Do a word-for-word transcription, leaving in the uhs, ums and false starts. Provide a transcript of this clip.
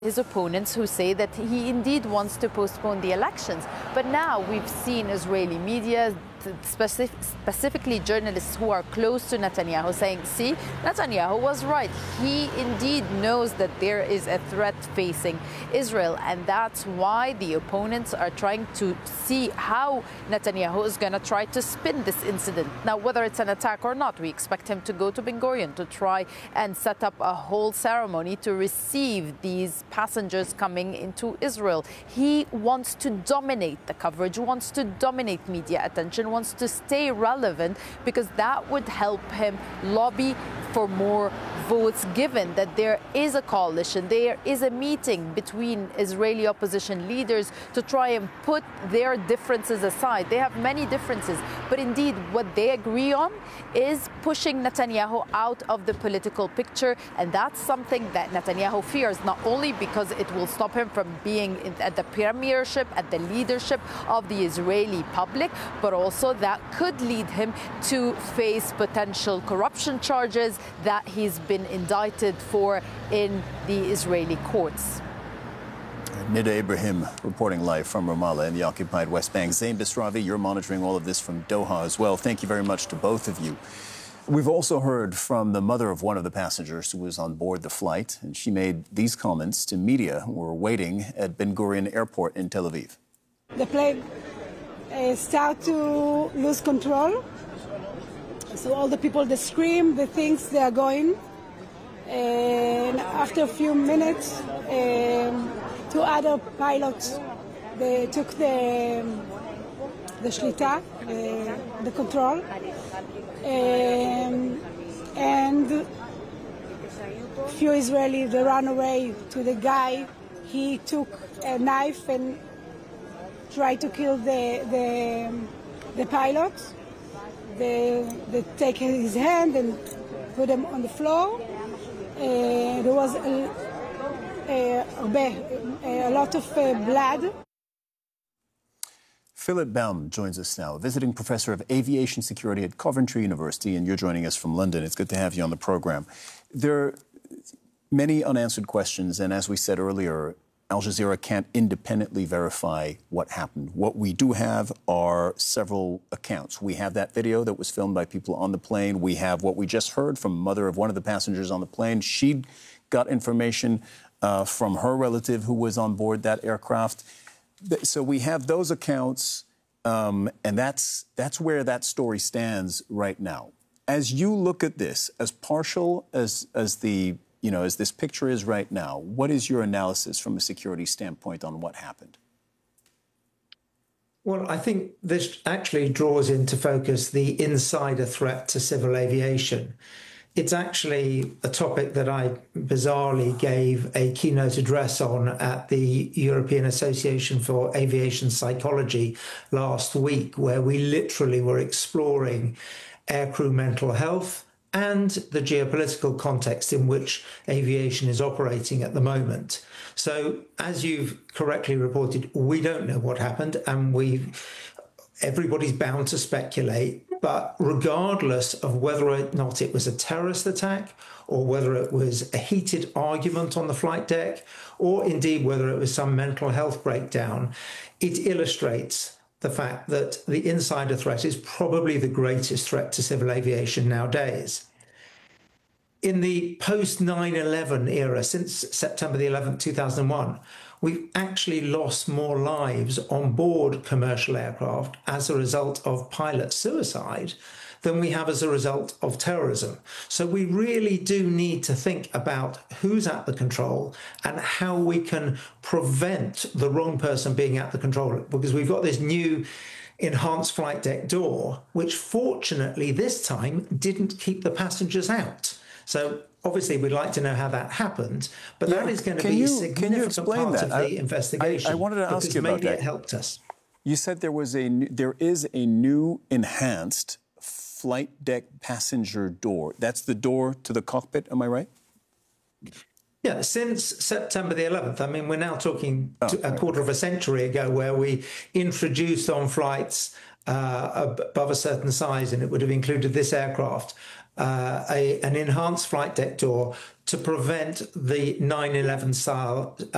his opponents who say that he indeed wants to postpone the elections. But now we've seen Israeli media, specific, specifically journalists who are close to Netanyahu, saying, see, Netanyahu was right. He indeed knows that there is a threat facing Israel. And that's why the opponents are trying to see how Netanyahu is going to try to spin this incident. Now, whether it's an attack or not, we expect him to go to Ben Gurion to try and set up a whole ceremony to receive these passengers coming into Israel. He wants to dominate the coverage, wants to dominate media attention, wants to stay relevant, because that would help him lobby for more votes, given that there is a coalition, there is a meeting between Israeli opposition leaders to try and put their differences aside. They have many differences, but indeed what they agree on is pushing Netanyahu out of the political picture, and that's something that Netanyahu fears, not only because it will stop him from being at the premiership, at the leadership of the Israeli public, but also that could lead him to face potential corruption charges that he's been indicted for in the Israeli courts. Nida Ibrahim reporting live from Ramallah in the occupied West Bank. Zain Bisravi, you're monitoring all of this from Doha as well. Thank you very much to both of you. We've also heard from the mother of one of the passengers who was on board the flight, and she made these comments to media who were waiting at Ben Gurion Airport in Tel Aviv. The plane uh, started to lose control. So all the people, they scream, the things they are going. And after a few minutes, um, two other pilots, they took the the shlita, uh, the control, um, and a few Israelis, they ran away to the guy. He took a knife and tried to kill the the, the pilot. They, they take his hand and put him on the floor. Uh, there was a, a, a lot of uh, blood. Philip Baum joins us now, visiting professor of aviation security at Coventry University, and you're joining us from London. It's good to have you on the program. There are many unanswered questions, and as we said earlier, Al Jazeera can't independently verify what happened. What we do have are several accounts. We have that video that was filmed by people on the plane. We have what we just heard from the mother of one of the passengers on the plane. She got information uh, from her relative who was on board that aircraft. So we have those accounts, um, and that's, that's where that story stands right now. As you look at this, as partial as, as the You know, as this picture is right now, what is your analysis from a security standpoint on what happened? Well, I think this actually draws into focus the insider threat to civil aviation. It's actually a topic that I bizarrely gave a keynote address on at the European Association for Aviation Psychology last week, where we literally were exploring aircrew mental health and the geopolitical context in which aviation is operating at the moment. So, as you've correctly reported, we don't know what happened, and we everybody's bound to speculate. But regardless of whether or not it was a terrorist attack, or whether it was a heated argument on the flight deck, or indeed whether it was some mental health breakdown, it illustrates the fact that the insider threat is probably the greatest threat to civil aviation nowadays. In the post nine eleven era, since September the eleventh, two thousand one, we've actually lost more lives on board commercial aircraft as a result of pilot suicide than we have as a result of terrorism. So we really do need to think about who's at the control and how we can prevent the wrong person being at the control, because we've got this new enhanced flight deck door, which fortunately this time didn't keep the passengers out. So obviously we'd like to know how that happened, but yeah, that is going to be you, a significant part that? of the I, investigation. I, I wanted to ask you about maybe that. It helped us. You said there was a there is a new enhanced flight deck passenger door. That's the door to the cockpit, am I right? Yeah, since September the eleventh. I mean, we're now talking oh, to a quarter of a century ago, where we introduced on flights uh, above a certain size, and it would have included this aircraft, uh, a, an enhanced flight deck door to prevent the nine eleven style